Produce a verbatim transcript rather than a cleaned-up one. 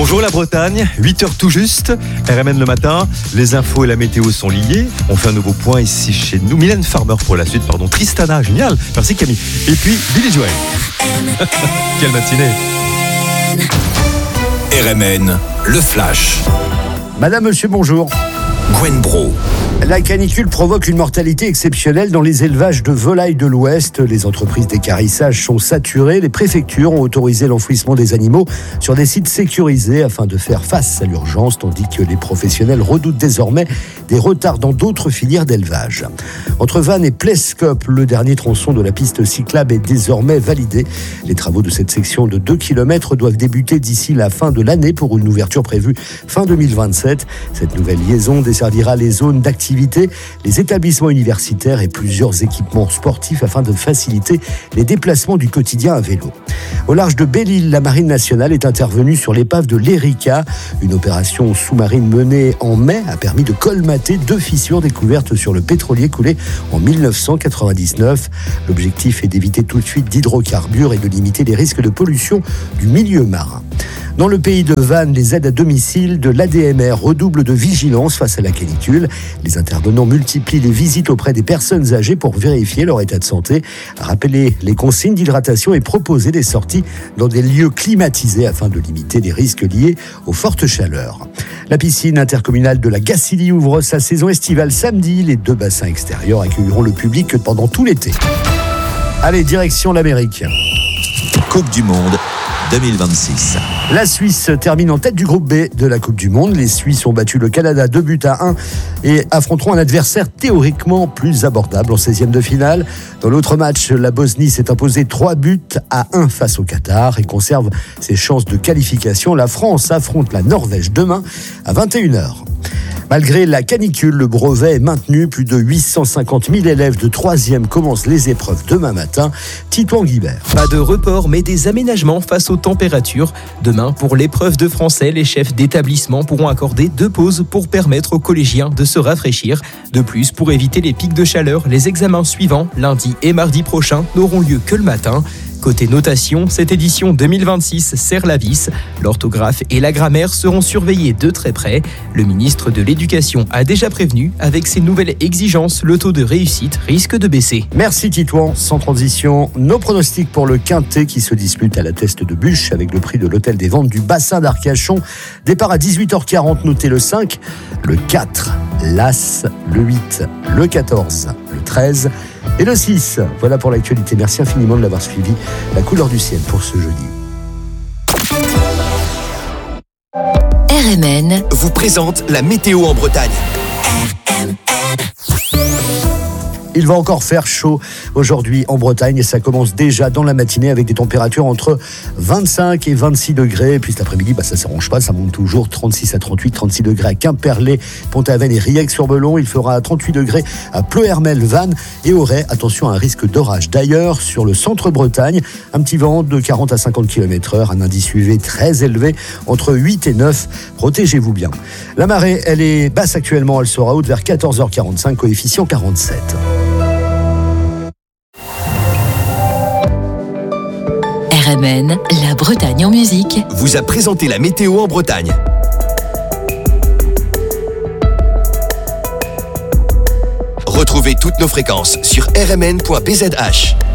Bonjour la Bretagne, huit heures tout juste, R M N le matin, les infos et la météo sont liés. On fait un nouveau point ici chez nous. Mylène Farmer pour la suite, pardon. Tristana, génial, merci Camille. Et puis Billy Joel. Quelle matinée. R M N, le flash. Madame, monsieur, bonjour. Gwen Bro. La canicule provoque une mortalité exceptionnelle dans les élevages de volailles de l'Ouest. Les entreprises d'équarrissage sont saturées. Les préfectures ont autorisé l'enfouissement des animaux sur des sites sécurisés afin de faire face à l'urgence, tandis que les professionnels redoutent désormais des retards dans d'autres filières d'élevage. Entre Vannes et Plescope, le dernier tronçon de la piste cyclable est désormais validé. Les travaux de cette section de deux kilomètres doivent débuter d'ici la fin de l'année pour une ouverture prévue fin deux mille vingt-sept. Cette nouvelle liaison desservira les zones d'activité, les établissements universitaires et plusieurs équipements sportifs afin de faciliter les déplacements du quotidien à vélo. Au large de Belle-Île, la Marine nationale est intervenue sur l'épave de l'Erika. Une opération sous-marine menée en mai a permis de colmater deux fissures découvertes sur le pétrolier coulé en dix-neuf cent quatre-vingt-dix-neuf. L'objectif est d'éviter tout de suite d'hydrocarbures et de limiter les risques de pollution du milieu marin. Dans le pays de Vannes, les aides à domicile de l'A D M R redoublent de vigilance face à la canicule. Les intervenants multiplient les visites auprès des personnes âgées pour vérifier leur état de santé, rappeler les consignes d'hydratation et proposer des sorties dans des lieux climatisés afin de limiter les risques liés aux fortes chaleurs. La piscine intercommunale de la Gacilly ouvre sa saison estivale samedi. Les deux bassins extérieurs accueilleront le public pendant tout l'été. Allez, direction l'Amérique. Coupe du Monde deux mille vingt-six. La Suisse termine en tête du groupe B de la Coupe du Monde. Les Suisses ont battu le Canada deux buts à un et affronteront un adversaire théoriquement plus abordable en seizième de finale. Dans l'autre match, la Bosnie s'est imposée trois buts à un face au Qatar et conserve ses chances de qualification. La France affronte la Norvège demain à vingt et une heures. Malgré la canicule, le brevet est maintenu. Plus de huit cent cinquante mille élèves de troisième commencent les épreuves demain matin. Titouan Guibert. Pas de report, mais des aménagements face aux températures. Demain, pour l'épreuve de français, les chefs d'établissement pourront accorder deux pauses pour permettre aux collégiens de se rafraîchir. De plus, pour éviter les pics de chaleur, les examens suivants, lundi et mardi prochain, n'auront lieu que le matin. Côté notation, cette édition deux mille vingt-six serre la vis. L'orthographe et la grammaire seront surveillés de très près. Le ministre de l'Éducation a déjà prévenu, avec ces nouvelles exigences, le taux de réussite risque de baisser. Merci Titouan. Sans transition, nos pronostics pour le Quintet qui se dispute à la Teste de Bûche avec le prix de l'hôtel des ventes du bassin d'Arcachon. Départ à dix-huit heures quarante, notez le cinq, le quatre, l'As, le huit, le quatorze, le treize et le six. Voilà pour l'actualité. Merci infiniment de l'avoir suivi. La couleur du ciel pour ce jeudi. R M N vous présente la météo en Bretagne. Il va encore faire chaud aujourd'hui en Bretagne et ça commence déjà dans la matinée avec des températures entre vingt-cinq et vingt-six degrés. Et puis cet après-midi, bah, ça ne s'arrange pas, ça monte toujours trente-six à trente-huit, trente-six degrés à Quimperlé, Pont-Aven et Riec-sur-Belon. Il fera trente-huit degrés à Pleuhermel, Vannes et Auray. Attention à un risque d'orage. D'ailleurs, sur le centre-Bretagne, un petit vent de quarante à cinquante kilomètres heure, un indice U V très élevé, entre huit et neuf. Protégez-vous bien. La marée, elle est basse actuellement, elle sera haute vers quatorze heures quarante-cinq, coefficient quarante-sept. R M N, la Bretagne en musique, vous a présenté la météo en Bretagne. Retrouvez toutes nos fréquences sur r m n point b z h.